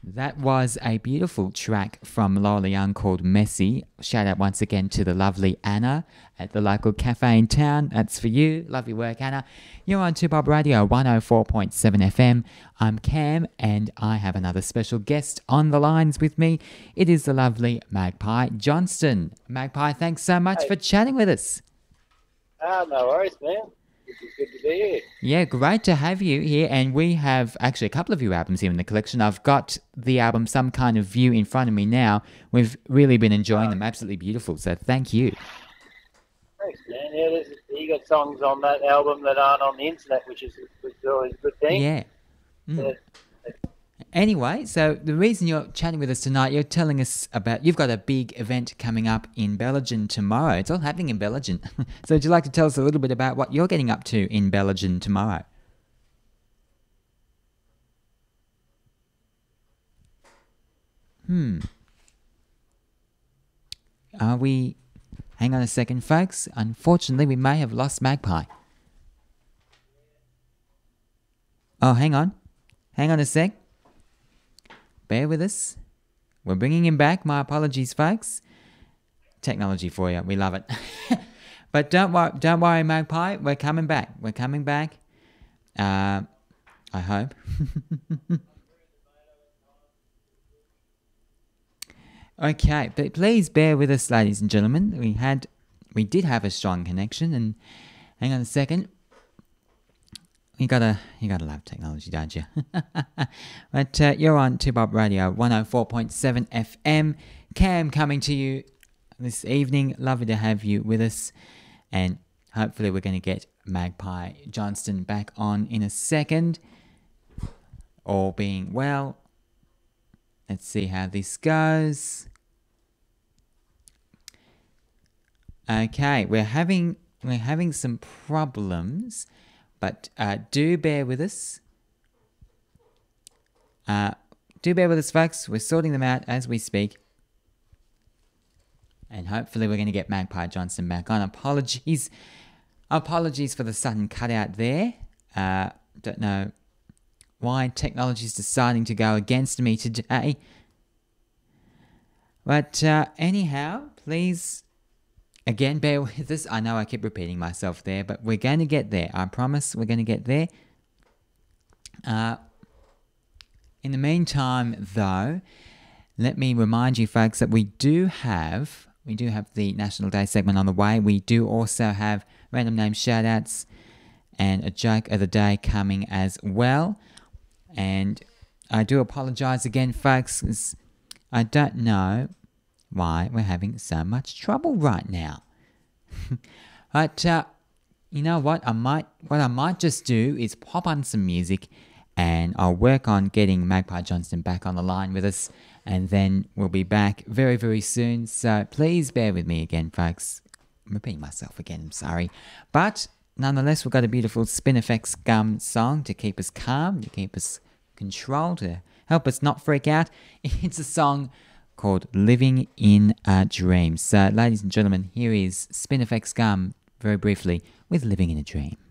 That was a beautiful track from Lola Young called Messy. Shout out once again to the lovely Anna at the local cafe in town. That's for you. Lovely work, Anna. You're on 2Pop Radio 104.7 FM. I'm Cam and I have another special guest on the lines with me. It is the lovely Magpie Johnston. Magpie, thanks so much for chatting with us. No worries, man. It's good to be here. Yeah, great to have you here. And we have actually a couple of your albums here in the collection. I've got the album Some Kind of View in front of me now. We've really been enjoying them. Absolutely beautiful. So thank you. Thanks, man. Yeah, you got songs on that album that aren't on the internet, which is always a good thing. Yeah. Anyway, so the reason you're chatting with us tonight, you're telling us about, you've got a big event coming up in Bellingen tomorrow. It's all happening in Bellingen. So would you like to tell us a little bit about what you're getting up to in Bellingen tomorrow? Are we... Hang on a second, folks. Unfortunately, we may have lost Magpie. Oh, hang on. Hang on a sec. Bear with us. We're bringing him back. My apologies, folks. Technology for you. We love it. But don't worry, Magpie. We're coming back. We're coming back. I hope. Okay, but please bear with us, ladies and gentlemen. We did have a strong connection, and hang on a second. You gotta love technology, don't you? But you're on 2Pop Radio 104.7 FM. Cam coming to you this evening. Lovely to have you with us. And hopefully we're going to get Magpie Johnston back on in a second. All being well. Let's see how this goes. Okay, we're having some problems. But do bear with us. Do bear with us, folks. We're sorting them out as we speak. And hopefully we're going to get Magpie Johnston back on. Apologies for the sudden cutout there. Don't know why technology is deciding to go against me today. But anyhow, please... Again, bear with us. I know I keep repeating myself there, but we're going to get there. I promise we're going to get there. In the meantime, though, let me remind you folks that we do have the National Day segment on the way. We do also have random name shoutouts and a joke of the day coming as well. And I do apologise again, folks, 'cause I don't know why we're having so much trouble right now. But you know what I might just do is pop on some music, and I'll work on getting Magpie Johnston back on the line with us, and then we'll be back very, very soon. So please bear with me again, folks. I'm repeating myself again, I'm sorry. But nonetheless, we've got a beautiful Spinifex Gum song to keep us calm, to keep us controlled, to help us not freak out. It's a song called Living in a Dream. So, ladies and gentlemen, here is Spinifex Gum, very briefly, with Living in a Dream.